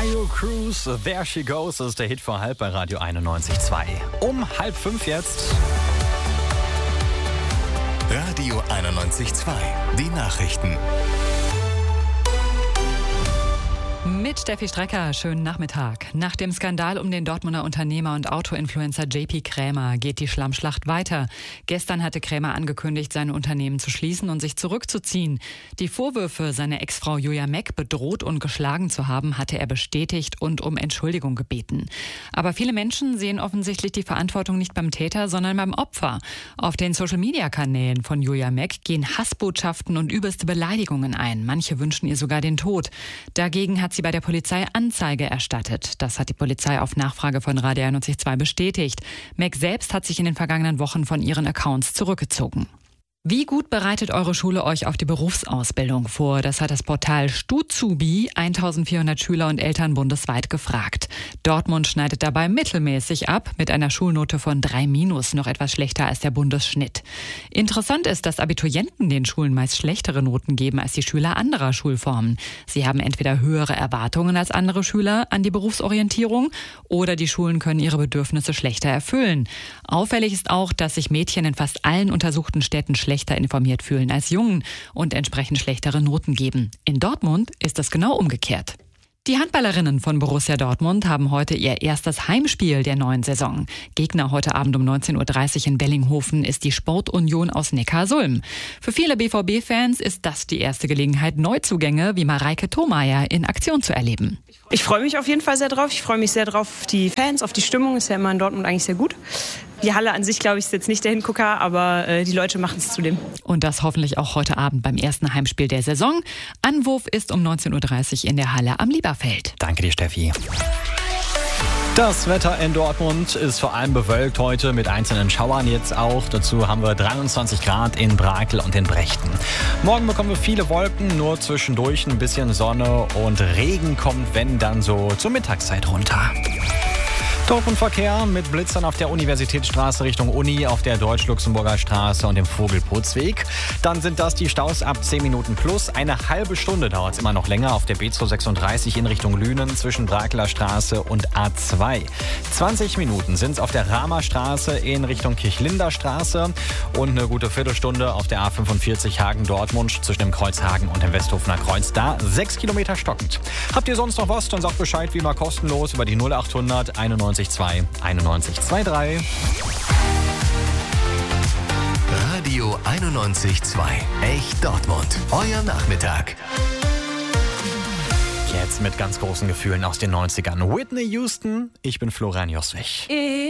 Tayo Cruz, There She Goes, das ist der Hit vor halb bei Radio 91.2. Um 4:30 jetzt. Radio 91.2, die Nachrichten. Mit Steffi Strecker, schönen Nachmittag. Nach dem Skandal um den Dortmunder Unternehmer und Autoinfluencer JP Krämer geht die Schlammschlacht weiter. Gestern hatte Krämer angekündigt, sein Unternehmen zu schließen und sich zurückzuziehen. Die Vorwürfe, seine Ex-Frau Julia Meck bedroht und geschlagen zu haben, hatte er bestätigt und um Entschuldigung gebeten. Aber viele Menschen sehen offensichtlich die Verantwortung nicht beim Täter, sondern beim Opfer. Auf den Social-Media-Kanälen von Julia Meck gehen Hassbotschaften und übelste Beleidigungen ein. Manche wünschen ihr sogar den Tod. Dagegen hat sie bei der Polizei Anzeige erstattet. Das hat die Polizei auf Nachfrage von Radio 91.2 bestätigt. Meck selbst hat sich in den vergangenen Wochen von ihren Accounts zurückgezogen. Wie gut bereitet eure Schule euch auf die Berufsausbildung vor? Das hat das Portal Stuzubi 1400 Schüler und Eltern bundesweit gefragt. Dortmund schneidet dabei mittelmäßig ab, mit einer Schulnote von 3-, noch etwas schlechter als der Bundesschnitt. Interessant ist, dass Abiturienten den Schulen meist schlechtere Noten geben als die Schüler anderer Schulformen. Sie haben entweder höhere Erwartungen als andere Schüler an die Berufsorientierung oder die Schulen können ihre Bedürfnisse schlechter erfüllen. Auffällig ist auch, dass sich Mädchen in fast allen untersuchten Städten schlechter informiert fühlen als Jungen und entsprechend schlechtere Noten geben. In Dortmund ist das genau umgekehrt. Die Handballerinnen von Borussia Dortmund haben heute ihr erstes Heimspiel der neuen Saison. Gegner heute Abend um 19:30 Uhr in Bellinghofen ist die Sportunion aus Neckarsulm. Für viele BVB-Fans ist das die erste Gelegenheit, Neuzugänge wie Mareike Thomayer in Aktion zu erleben. Ich freue mich auf jeden Fall sehr drauf. Ich freue mich sehr drauf auf die Fans, auf die Stimmung. Ist ja immer in Dortmund eigentlich sehr gut. Die Halle an sich, glaube ich, ist jetzt nicht der Hingucker, aber die Leute machen es zudem. Und das hoffentlich auch heute Abend beim ersten Heimspiel der Saison. Anwurf ist um 19:30 Uhr in der Halle am Lieberfeld. Danke dir, Steffi. Das Wetter in Dortmund ist vor allem bewölkt heute mit einzelnen Schauern jetzt auch. Dazu haben wir 23 Grad in Brakel und in Brechten. Morgen bekommen wir viele Wolken, nur zwischendurch ein bisschen Sonne und Regen kommt, wenn dann so zur Mittagszeit runter. Dortmund-Verkehr mit Blitzern auf der Universitätsstraße Richtung Uni, auf der Deutsch-Luxemburger Straße und dem Vogelputzweg. Dann sind das die Staus ab 10 Minuten plus. Eine halbe Stunde dauert es immer noch länger auf der B236 in Richtung Lünen zwischen Brakeler Straße und A2. 20 Minuten sind es auf der Rahmer Straße in Richtung Kirchlinder Straße und eine gute Viertelstunde auf der A45 Hagen-Dortmund zwischen dem Kreuz Hagen und dem Westhofener Kreuz. Da 6 Kilometer stockend. Habt ihr sonst noch was? Dann sagt Bescheid, wie immer kostenlos über die 0800 91.2 91.23. Radio 91.2, echt Dortmund. Euer Nachmittag. Jetzt mit ganz großen Gefühlen aus den 90ern. Whitney Houston, ich bin Florian Joswig.